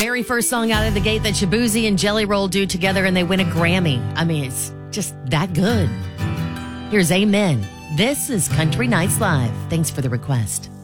very first song out of the gate that Shaboozey and Jelly Roll do together, and they win a Grammy. I mean, it's just that good. Here's Amen. This is Country Nights Live. Thanks for the request.